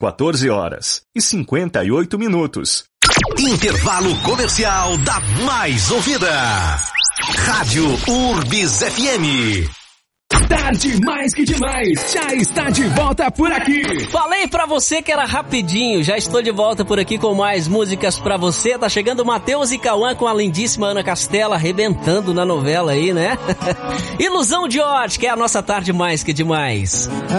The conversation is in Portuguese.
14h58. Intervalo comercial da mais ouvida. Rádio Urbis FM. Tarde mais que demais, já está de volta por aqui. Falei pra você que era rapidinho, já estou de volta por aqui com mais músicas pra você. Tá chegando o Matheus e Cauã com a lindíssima Ana Castela arrebentando na novela aí, né? Ilusão de ótica, é a nossa tarde mais que demais.